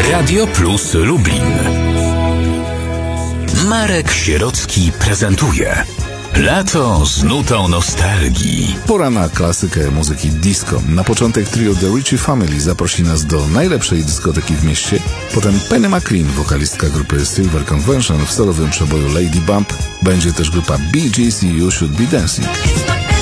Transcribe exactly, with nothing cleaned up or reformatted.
Radio Plus Lublin. Marek Sierocki prezentuje Lato z nutą nostalgii. Pora na klasykę muzyki disco. Na początek trio The Ritchie Family zaprosi nas do najlepszej dyskoteki w mieście. Potem Penny McLean, wokalistka grupy Silver Convention w solowym przeboju Lady Bump. Będzie też grupa Bee Gees i You Should Be Dancing.